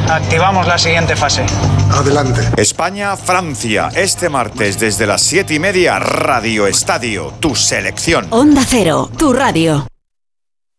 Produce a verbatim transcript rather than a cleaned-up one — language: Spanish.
Activamos la siguiente fase. Adelante. España-Francia, este martes desde las siete y media, Radio Estadio, tu selección. Onda Cero, tu radio.